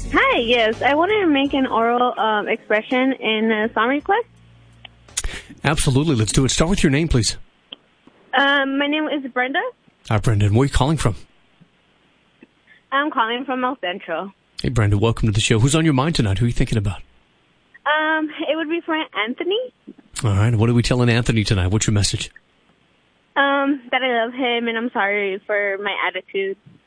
Hi, yes. I wanted to make an oral expression in a song request. Absolutely. Let's do it. Start with your name, please. My name is Brenda. Hi, Brendan. Where are you calling from? I'm calling from El Centro. Hey, Brenda. Welcome to the show. Who's on your mind tonight? Who are you thinking about? It would be for Anthony. All right. What are we telling Anthony tonight? What's your message? That I love him and I'm sorry for my attitude.